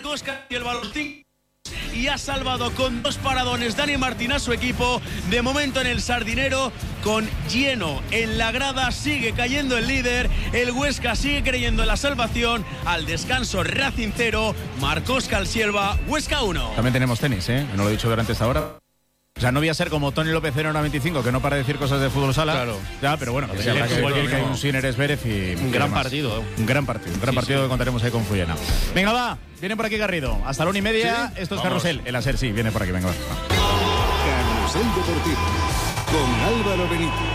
Marcos y el balón y ha salvado con 2 paradones Dani Martín a su equipo. De momento en el Sardinero, con lleno en la grada, sigue cayendo el líder. El Huesca sigue creyendo en la salvación. Al descanso, Racing 0, Marcos Calsielva, Huesca 1. También tenemos tenis, no lo he dicho durante esta hora. O sea, no voy a ser como Tony López 095, que no para de decir cosas de fútbol sala. Claro. Ya, pero bueno, que habrá que hay un Sinner Esvérez y un gran partido. Un gran partido que contaremos ahí con Fullena. Venga, va, viene por aquí Garrido. Hasta la 1:30, ¿sí? Esto es Carrusel. El Aser, sí, viene por aquí, venga, va. Carrusel Deportivo, con Álvaro Benítez.